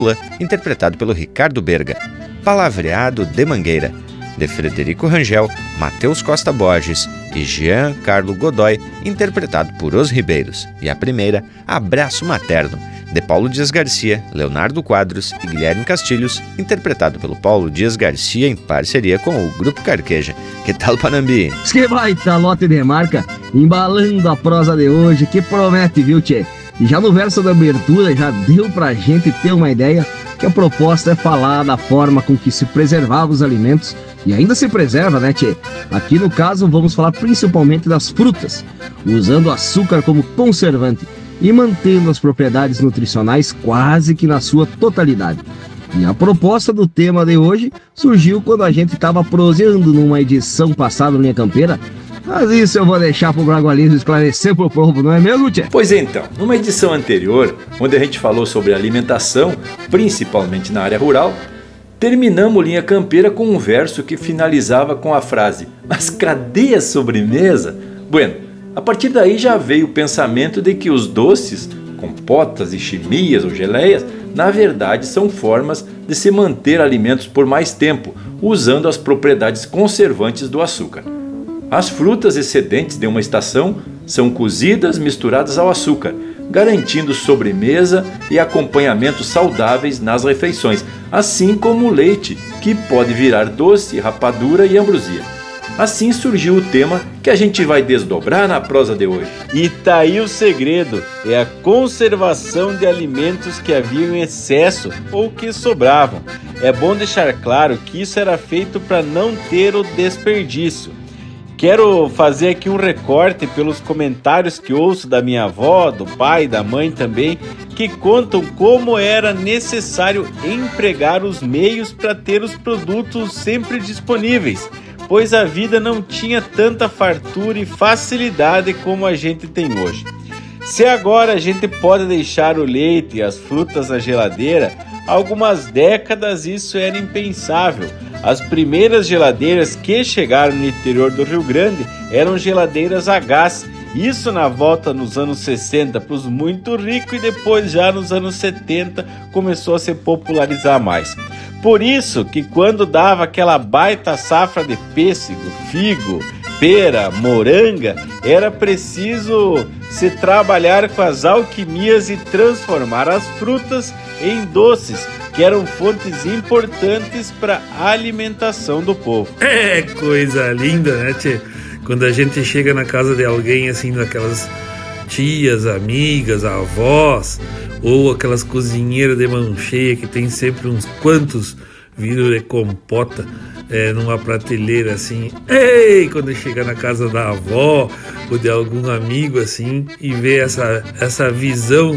interpretado pelo Ricardo Berga, Palavreado de Mangueira, de Frederico Rangel, Matheus Costa Borges e Jean Carlo Godoy, interpretado por Os Ribeiros, e a primeira, Abraço Materno, de Paulo Dias Garcia, Leonardo Quadros e Guilherme Castilhos, interpretado pelo Paulo Dias Garcia em parceria com o Grupo Carqueja. Que tal, Panambi? Que baita lote de marca, embalando a prosa de hoje, que promete, viu, tchê? E já no verso da abertura já deu pra gente ter uma ideia que a proposta é falar da forma com que se preservava os alimentos e ainda se preserva, né, tchê? Aqui no caso vamos falar principalmente das frutas, usando o açúcar como conservante e mantendo as propriedades nutricionais quase que na sua totalidade. E a proposta do tema de hoje surgiu quando a gente estava proseando numa edição passada do Linha Campeira. Mas isso eu vou deixar pro Bragualismo esclarecer pro povo, não é mesmo, tchê? Pois então, numa edição anterior, onde a gente falou sobre alimentação, principalmente na área rural, terminamos Linha Campeira com um verso que finalizava com a frase: mas cadê a sobremesa? Bueno, a partir daí já veio o pensamento de que os doces, compotas e chimias ou geleias, na verdade são formas de se manter alimentos por mais tempo, usando as propriedades conservantes do açúcar. As frutas excedentes de uma estação são cozidas misturadas ao açúcar, garantindo sobremesa e acompanhamentos saudáveis nas refeições, assim como o leite, que pode virar doce, rapadura e ambrosia. Assim surgiu o tema que a gente vai desdobrar na prosa de hoje. E tá aí o segredo, é a conservação de alimentos que haviam em excesso ou que sobravam. É bom deixar claro que isso era feito para não ter o desperdício. Quero fazer aqui um recorte pelos comentários que ouço da minha avó, do pai, da mãe também, que contam como era necessário empregar os meios para ter os produtos sempre disponíveis, pois a vida não tinha tanta fartura e facilidade como a gente tem hoje. Se agora a gente pode deixar o leite e as frutas na geladeira, há algumas décadas isso era impensável. As primeiras geladeiras que chegaram no interior do Rio Grande eram geladeiras a gás, isso na volta nos anos 60 para os muito ricos, e depois já nos anos 70 começou a se popularizar mais. Por isso que quando dava aquela baita safra de pêssego, figo, pera, moranga, era preciso se trabalhar com as alquimias e transformar as frutas em doces, que eram fontes importantes para a alimentação do povo. É coisa linda, né, tchê? Quando a gente chega na casa de alguém, assim, daquelas tias, amigas, avós, ou aquelas cozinheiras de mão cheia que tem sempre uns quantos vidros de compota numa prateleira, assim. Ei, quando chega na casa da avó ou de algum amigo, assim, e vê essa visão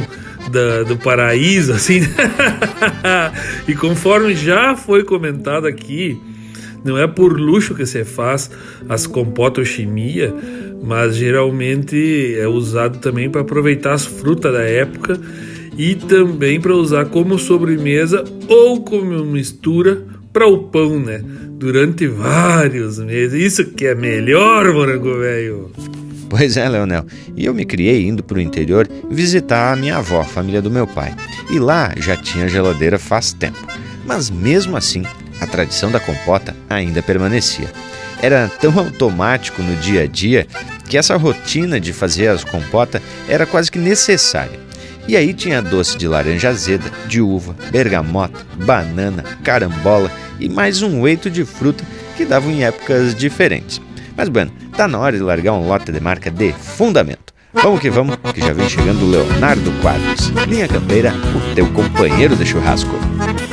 do paraíso, assim. E conforme já foi comentado aqui, não é por luxo que você faz as compotas ou chimia, mas geralmente é usado também para aproveitar as frutas da época e também para usar como sobremesa ou como mistura para o pão, né? Durante vários meses. Isso que é melhor, morango velho. Pois é, Leonel. E eu me criei indo para o interior visitar a minha avó, a família do meu pai. E lá já tinha geladeira faz tempo. Mas mesmo assim, a tradição da compota ainda permanecia. Era tão automático no dia a dia que essa rotina de fazer as compotas era quase que necessária. E aí tinha doce de laranja azeda, de uva, bergamota, banana, carambola e mais um eito de fruta que davam em épocas diferentes. Mas, bueno, tá na hora de largar um lote de marca de fundamento. Vamos, que já vem chegando o Leonardo Quadros. Linha Campeira, o teu companheiro de churrasco.